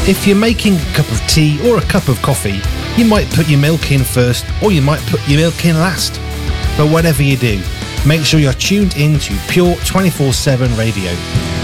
If you're making a cup of tea or a cup of coffee, you might put your milk in first, or you might put your milk in last. But whatever you do, make sure you're tuned in to Pure 24/7 Radio.